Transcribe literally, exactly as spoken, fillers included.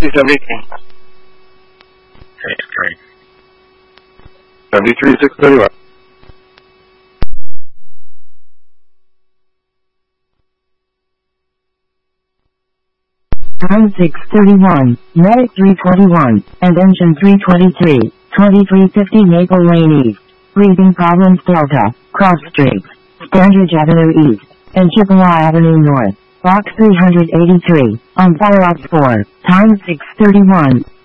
is everything. Okay, great. seventy-three six thirty-one. Time six thirty-one, Medic three twenty-one, and Engine three twenty-three, twenty-three fifty Maple Lane East. Breathing problems Delta, Cross Streets, Standridge Avenue East, and Chippewa Avenue North. Box three eighty-three, on Fire Ops four, time six thirty-one.